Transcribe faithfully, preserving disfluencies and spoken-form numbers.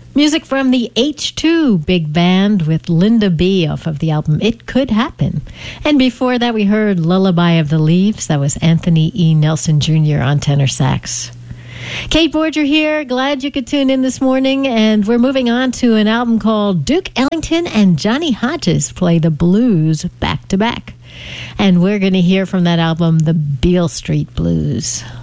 Music from the H two Big Band with Linda B off of the album It Could Happen. And before that, we heard Lullaby of the Leaves. That was Anthony E. Nelson Junior on tenor sax. Kate Borger here. Glad you could tune in this morning. And we're moving on to an album called Duke Ellington and Johnny Hodges Play the Blues Back to Back. And we're going to hear from that album, The Beale Street Blues.